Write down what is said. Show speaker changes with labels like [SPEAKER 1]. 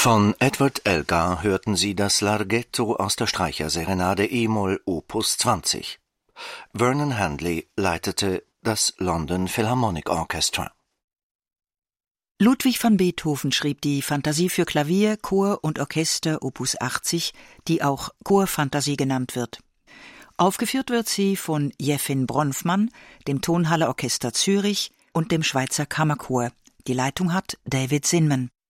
[SPEAKER 1] Von Edward Elgar hörten Sie das Larghetto aus der Streicherserenade e-Moll Opus 20. Vernon Handley leitete das London Philharmonic Orchestra.
[SPEAKER 2] Ludwig van Beethoven schrieb die Fantasie für Klavier, Chor und Orchester Opus 80, die auch Chorfantasie genannt wird. Aufgeführt wird sie von Jeffin Bronfmann, dem Tonhalle Orchester Zürich und dem Schweizer Kammerchor. Die Leitung hat David Zinman.